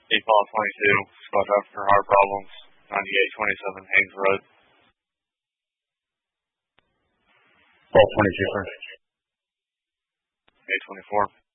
Ball 22, Squad Driver for Heart Problems, 9827 Haynes Road. Ball 22, sir. 824.